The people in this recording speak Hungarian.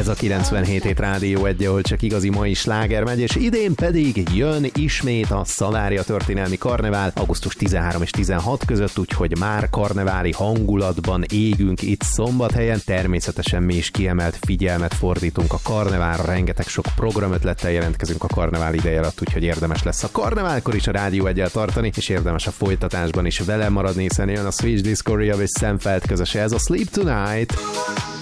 Ez a 97 Rádió 1, ahol csak igazi mai sláger megy, és idén pedig jön ismét a Szalária történelmi karnevál augusztus 13 és 16 között, úgyhogy már karneváli hangulatban égünk itt Szombathelyen. Természetesen mi is kiemelt figyelmet fordítunk a karneválra, rengeteg sok programötlettel jelentkezünk a karnevál ideje alatt, úgyhogy érdemes lesz a karneválkor is a Rádió 1-el tartani, és érdemes a folytatásban is velem maradni, hiszen jön a Swedish Disco Rehab és Sam Feld közöse, ez a Sleep Tonight.